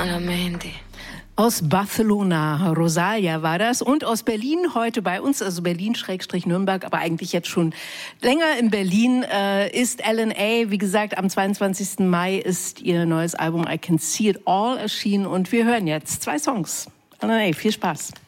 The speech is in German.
malamente. Aus Barcelona, Rosalia war das. Und aus Berlin heute bei uns, also Berlin-Nürnberg, aber eigentlich jetzt schon länger in Berlin, ist LNA. Wie gesagt, am 22. Mai ist ihr neues Album I Can See It All erschienen. Und wir hören jetzt 2 Songs. LNA, viel Spaß.